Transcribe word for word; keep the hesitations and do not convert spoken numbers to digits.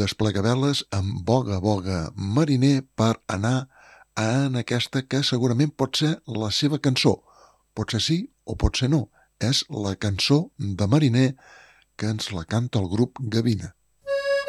desplegaveles amb Boga Boga Mariner per anar en aquesta que segurament pot ser la seva cançó. Pot ser sí o pot ser no. És la cançó de Mariner que ens la canta el grup Gavina.